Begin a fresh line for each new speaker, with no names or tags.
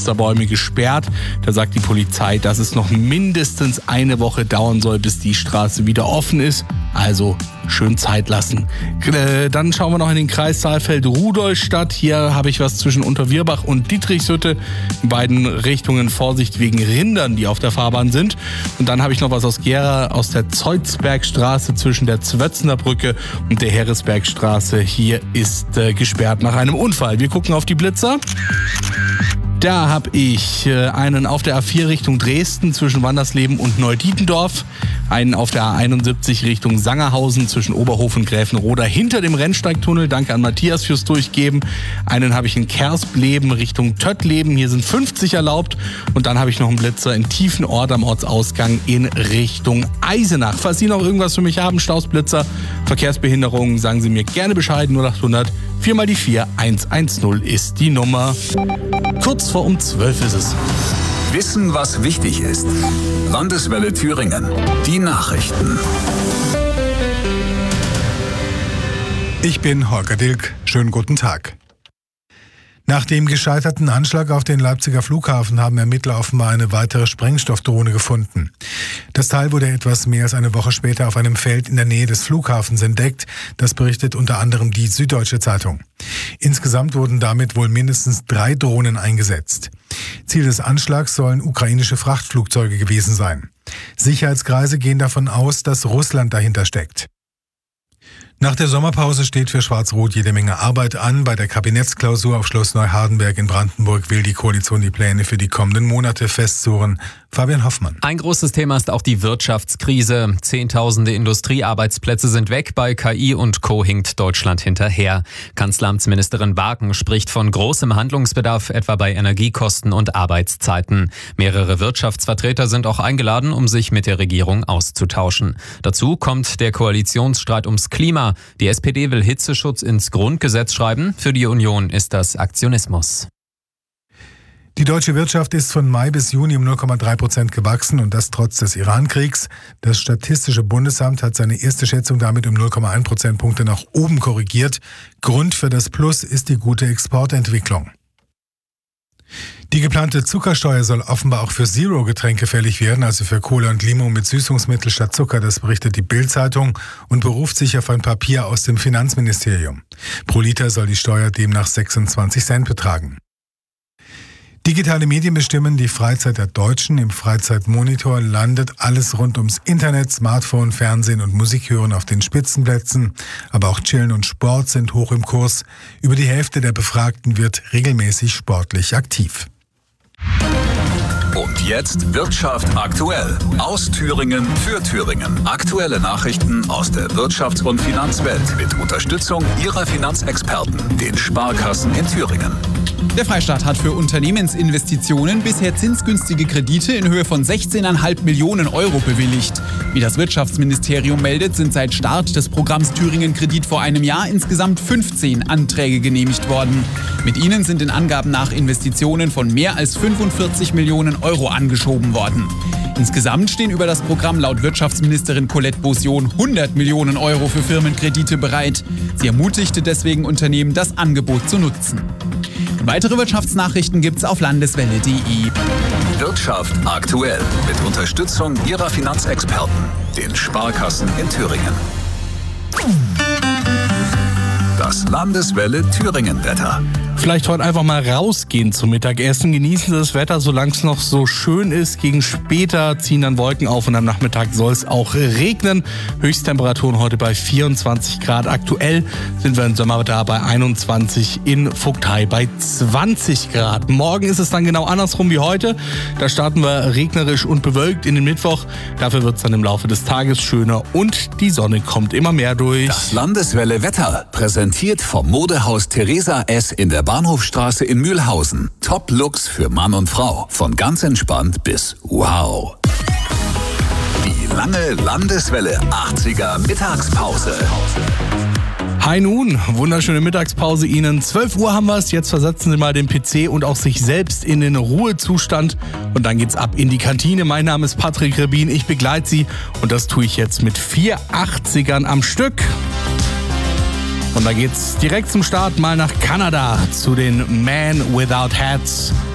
Osterbäume gesperrt. Da sagt die Polizei, dass es noch mindestens eine Woche dauern soll, bis die Straße wieder offen ist. Also schön Zeit lassen. Dann schauen wir noch in den Kreis Saalfeld-Rudolstadt. Hier habe ich was zwischen Unterwierbach und Dietrichshütte. In beiden Richtungen Vorsicht wegen Rindern, die auf der Fahrbahn sind. Und dann habe ich noch was aus Gera, aus der Zeuzbergstraße zwischen der Zwötzner Brücke und der Heeresbergstraße. Hier ist gesperrt nach einem Unfall. Wir gucken auf die Blitzer. Da habe ich einen auf der A4 Richtung Dresden zwischen Wandersleben und Neudietendorf, einen auf der A71 Richtung Sangerhausen zwischen Oberhof und Gräfenroda hinter dem Rennsteigtunnel. Danke an Matthias fürs Durchgeben. Einen habe ich in Kerspleben Richtung Töttleben. Hier sind 50 erlaubt. Und dann habe ich noch einen Blitzer in Tiefenort am Ortsausgang in Richtung Eisenach. Falls Sie noch irgendwas für mich haben, Stausblitzer, Verkehrsbehinderungen, sagen Sie mir gerne Bescheid. 0800 4 mal die 4 110 ist die Nummer. Kurz vor um 12 ist es.
Wissen, was wichtig ist. Landeswelle Thüringen. Die Nachrichten.
Ich bin Holger Dilk. Schönen guten Tag. Nach dem gescheiterten Anschlag auf den Leipziger Flughafen haben Ermittler offenbar eine weitere Sprengstoffdrohne gefunden. Das Teil wurde etwas mehr als eine Woche später auf einem Feld in der Nähe des Flughafens entdeckt. Das berichtet unter anderem die Süddeutsche Zeitung. Insgesamt wurden damit wohl mindestens 3 Drohnen eingesetzt. Ziel des Anschlags sollen ukrainische Frachtflugzeuge gewesen sein. Sicherheitskreise gehen davon aus, dass Russland dahinter steckt. Nach der Sommerpause steht für Schwarz-Rot jede Menge Arbeit an. Bei der Kabinettsklausur auf Schloss Neuhardenberg in Brandenburg will die Koalition die Pläne für die kommenden Monate festzurren. Fabian Hoffmann.
Ein großes Thema ist auch die Wirtschaftskrise. Zehntausende Industriearbeitsplätze sind weg. Bei KI und Co. hinkt Deutschland hinterher. Kanzleramtsministerin Barken spricht von großem Handlungsbedarf, etwa bei Energiekosten und Arbeitszeiten. Mehrere Wirtschaftsvertreter sind auch eingeladen, um sich mit der Regierung auszutauschen. Dazu kommt der Koalitionsstreit ums Klima. Die SPD will Hitzeschutz ins Grundgesetz schreiben. Für die Union ist das Aktionismus.
Die deutsche Wirtschaft ist von Mai bis Juni um 0,3% gewachsen und das trotz des Iran-Kriegs. Das Statistische Bundesamt hat seine erste Schätzung damit um 0,1 Prozentpunkte nach oben korrigiert. Grund für das Plus ist die gute Exportentwicklung. Die geplante Zuckersteuer soll offenbar auch für Zero-Getränke fällig werden, also für Cola und Limo mit Süßungsmittel statt Zucker. Das berichtet die Bild-Zeitung und beruft sich auf ein Papier aus dem Finanzministerium. Pro Liter soll die Steuer demnach 26 Cent betragen. Digitale Medien bestimmen die Freizeit der Deutschen. Im Freizeitmonitor landet alles rund ums Internet, Smartphone, Fernsehen und Musik hören auf den Spitzenplätzen. Aber auch Chillen und Sport sind hoch im Kurs. Über die Hälfte der Befragten wird regelmäßig sportlich aktiv.
Und jetzt Wirtschaft aktuell. Aus Thüringen für Thüringen. Aktuelle Nachrichten aus der Wirtschafts- und Finanzwelt mit Unterstützung Ihrer Finanzexperten, den Sparkassen in Thüringen.
Der Freistaat hat für Unternehmensinvestitionen bisher zinsgünstige Kredite in Höhe von 16,5 Millionen Euro bewilligt. Wie das Wirtschaftsministerium meldet, sind seit Start des Programms Thüringen Kredit vor einem Jahr insgesamt 15 Anträge genehmigt worden. Mit ihnen sind den Angaben nach Investitionen von mehr als 45 Millionen Euro angeschoben worden. Insgesamt stehen über das Programm laut Wirtschaftsministerin Colette Beausion 100 Millionen Euro für Firmenkredite bereit. Sie ermutigte deswegen Unternehmen, das Angebot zu nutzen. Weitere Wirtschaftsnachrichten gibt's auf landeswelle.de.
Wirtschaft aktuell mit Unterstützung Ihrer Finanzexperten, den Sparkassen in Thüringen. Das Landeswelle Thüringen-Wetter.
Vielleicht heute einfach mal rausgehen zum Mittagessen. Genießen Sie das Wetter, solange es noch so schön ist. Gegen später ziehen dann Wolken auf und am Nachmittag soll es auch regnen. Höchsttemperaturen heute bei 24 Grad. Aktuell sind wir im Sommer da bei 21, in Vogtei bei 20 Grad. Morgen ist es dann genau andersrum wie heute. Da starten wir regnerisch und bewölkt in den Mittwoch. Dafür wird es dann im Laufe des Tages schöner und die Sonne kommt immer mehr durch.
Das Landeswelle Wetter, präsentiert vom Modehaus Theresa S. in der Bahnhofstraße in Mühlhausen. Top-Looks für Mann und Frau. Von ganz entspannt bis wow. Die lange Landeswelle 80er Mittagspause.
Hi nun, wunderschöne Mittagspause Ihnen. 12 Uhr haben wir es. Jetzt versetzen Sie mal den PC und auch sich selbst in den Ruhezustand. Und dann geht's ab in die Kantine. Mein Name ist Patrick Rebin. Ich begleite Sie. Und das tue ich jetzt mit 4 80ern am Stück. Und da geht's direkt zum Start mal nach Kanada zu den Man Without Hats.